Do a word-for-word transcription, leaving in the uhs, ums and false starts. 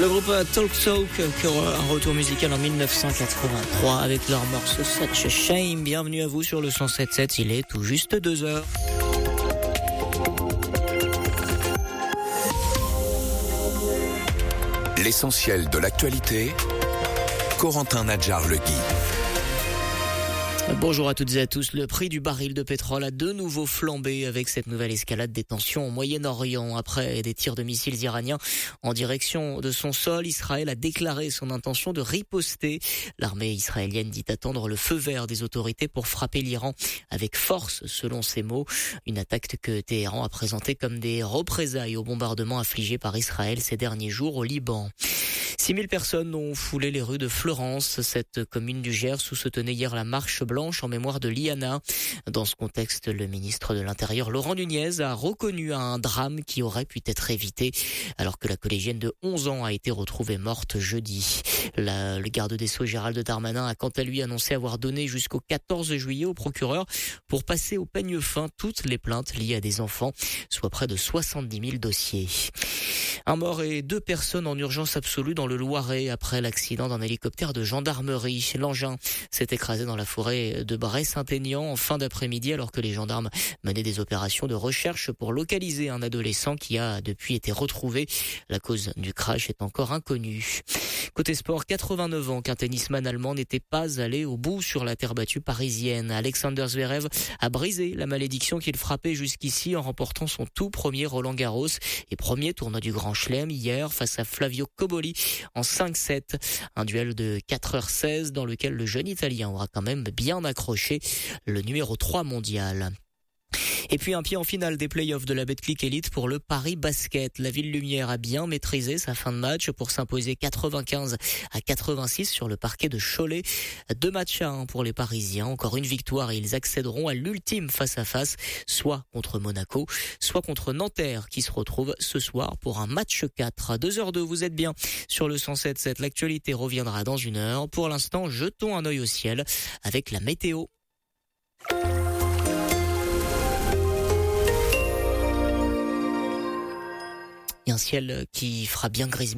Le groupe Talk Talk qui aura un retour musical en dix-neuf cent quatre-vingt-trois avec leur morceau Such a Shame. Bienvenue à vous sur le cent sept virgule sept, il est tout juste deux heures. L'essentiel de l'actualité, Corentin Nadjar-Legui. Bonjour à toutes et à tous. Le prix du baril de pétrole a de nouveau flambé avec cette nouvelle escalade des tensions au Moyen-Orient. Après des tirs de missiles iraniens en direction de son sol, Israël a déclaré son intention de riposter. L'armée israélienne dit attendre le feu vert des autorités pour frapper l'Iran avec force, selon ses mots. Une attaque que Téhéran a présentée comme des représailles aux bombardements infligés par Israël ces derniers jours au Liban. six mille personnes ont foulé les rues de Fleurance, cette commune du Gers où se tenait hier la marche blanche en mémoire de Liana. Dans ce contexte, le ministre de l'Intérieur, Laurent Nunez, a reconnu un drame qui aurait pu être évité alors que la collégienne de onze ans a été retrouvée morte jeudi. La, le garde des Sceaux, Gérald Darmanin, a quant à lui annoncé avoir donné jusqu'au quatorze juillet au procureur pour passer au peigne fin toutes les plaintes liées à des enfants, soit près de soixante-dix mille dossiers. Un mort et deux personnes en urgence absolue dans le Loiret après l'accident d'un hélicoptère de gendarmerie. L'engin s'est écrasé dans la forêt de Bray-Saint-Aignan en fin d'après-midi alors que les gendarmes menaient des opérations de recherche pour localiser un adolescent qui a depuis été retrouvé. La cause du crash est encore inconnue. Côté sport, quatre-vingt-neuf ans qu'un tennisman allemand n'était pas allé au bout sur la terre battue parisienne. Alexander Zverev a brisé la malédiction qu'il frappait jusqu'ici en remportant son tout premier Roland-Garros et premier tournoi du Grand Chelem hier face à Flavio Cobolli en cinq sept. Un duel de quatre heures seize dans lequel le jeune Italien aura quand même bien accroché le numéro trois mondial. Et puis un pied en finale des playoffs de la Betclic Elite pour le Paris Basket. La Ville Lumière a bien maîtrisé sa fin de match pour s'imposer quatre-vingt-quinze à quatre-vingt-six sur le parquet de Cholet. Deux matchs à un pour les Parisiens. Encore une victoire et ils accéderont à l'ultime face-à-face, soit contre Monaco, soit contre Nanterre qui se retrouve ce soir pour un match quatre. deux heures deux, vous êtes bien sur le cent sept virgule sept. L'actualité reviendra dans une heure. Pour l'instant, jetons un œil au ciel avec la météo. Et un ciel qui fera bien gris.